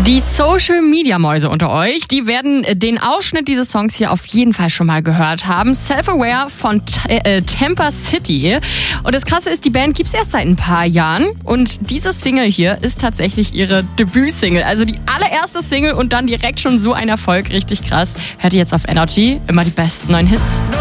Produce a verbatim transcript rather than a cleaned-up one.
Die Social-Media-Mäuse unter euch, die werden den Ausschnitt dieses Songs hier auf jeden Fall schon mal gehört haben. Self-Aware von T- äh, Tampa City. Und das Krasse ist, die Band gibt's erst seit ein paar Jahren. Und diese Single hier ist tatsächlich ihre Debütsingle. Also die allererste Single und dann direkt schon so ein Erfolg. Richtig krass. Hört ihr jetzt auf Energy immer die besten neuen Hits.